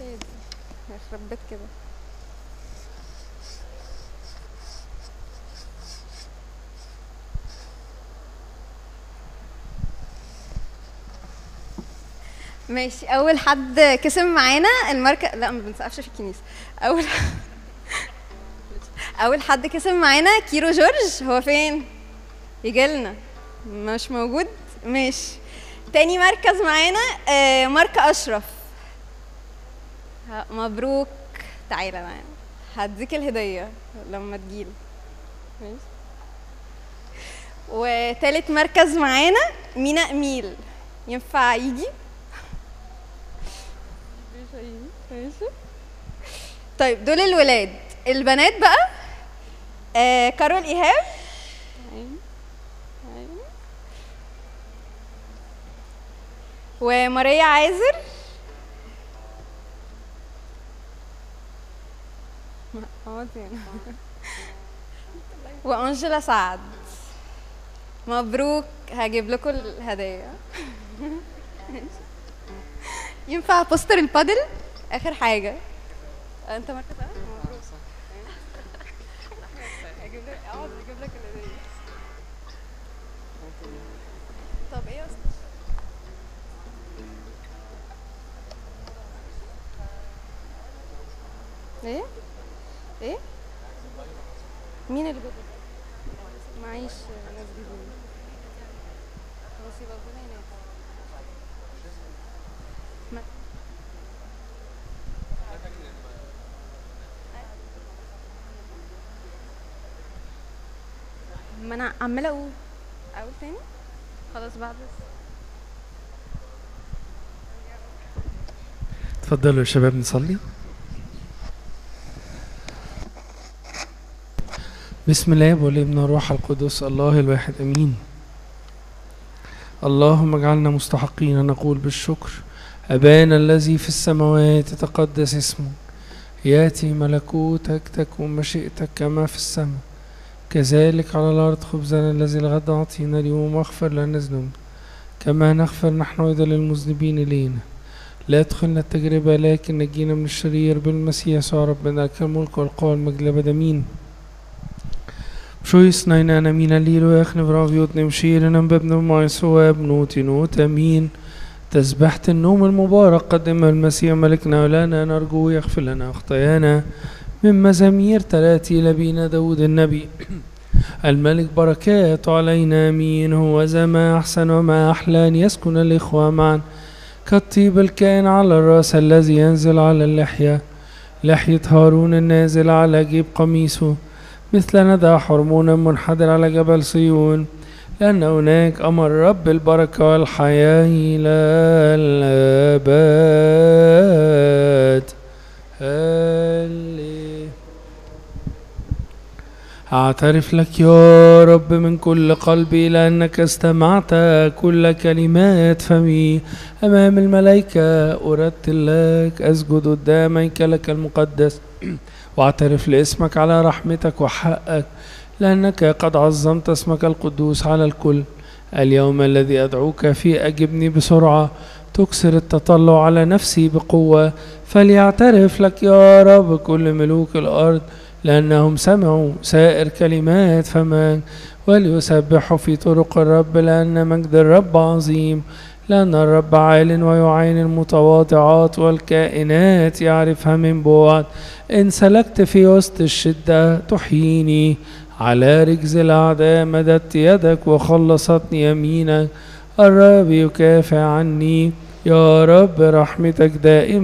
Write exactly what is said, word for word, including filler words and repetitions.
شادي يخرب بيت كده. ماشي، اول حد كسب معانا الماركه، لا ما بنسقفش في الكنيسه. اول اول حد كسب معانا كيرو جورج. هو فين؟ يجيلنا. مش موجود. ماشي. تاني مركز معانا آه ماركه اشرف. مبروك. تعالى معانا هديك الهديه لما تجيلي. ماشي. وتالت مركز معانا مينا اميل. ينفع يجي؟ ماشي. طيب دول الولاد. البنات بقى آه كارول ايهاب. وماريا عازر. وانجلا سعد. مبروك. هجيب لكم الهدايا. ينفع بوستر البادل اخر حاجه؟ انت مركز ايه؟ اجيب لك اقعد اجيب لك الهديه. طب ايه يا استاذ؟ ايه ايه مين اللي بيضرب؟ معيش ناس جديدة. خلاص يبقى ربنا ينام. ما انا عماله اقول اقول تاني. خلاص بعد بس. اتفضلوا يا شباب نصلي. بسم الله والابن والروح القدس الله الواحد امين. اللهم اجعلنا مستحقين ان نقول بالشكر: ابانا الذي في السماوات يتقدس اسمك، ياتي ملكوتك، تكن مشيئتك كما في السماء كذلك على الارض. خبزنا الذي الغد اعطينا اليوم، واغفر لنا ذنوبنا كما نغفر نحن ايضا للمذنبين الينا، لا تدخلنا التجربه لكن نجينا من الشرير، بالمسيح يسوع ربنا لك الملك والقوه والمجد للابد امين. شويس ناينا نمينا ليلو يخنف رافيوت نمشير نمببن مايسوا بنوت نوت امين. تسبحة النوم المبارك قدمها المسيح ملكنا ولنا، نرجو يغفر لنا خطايانا من مزامير تلاتي لبينا داود النبي. الملك بركاته علينا امين. هو ذا ما احسن وما احلى ان يسكن الاخوه معا، كالطيب الكائن على الراس الذي ينزل على اللحيه، لحيه هارون النازل على جيب قميصه، مثل ندى حرمون منحدر على جبل صيون، لأن هناك أمر رب البركة والحياة إلى الأبد. هلي أعترف لك يا رب من كل قلبي، لأنك استمعت كل كلمات فمي. أمام الملائكة أرتل لك، أسجد قدام هيكلك المقدس، واعترف لاسمك على رحمتك وحقك، لأنك قد عظمت اسمك القدوس على الكل. اليوم الذي أدعوك فيه أجبني بسرعة، تكسر التطلع على نفسي بقوة، فليعترف لك يا رب كل ملوك الأرض، لأنهم سمعوا سائر كلمات فمك، وليسبحوا في طرق الرب، لأن مجد الرب عظيم. لأن الرب عال ويعين المتواضعات، والكائنات يعرفها من بعد. إن سلكت في وسط الشدة تحييني، على رجز الأعداء مددت يدك وخلصتني يمينك. الرب يكافئ عني، يا رب رحمتك دائما.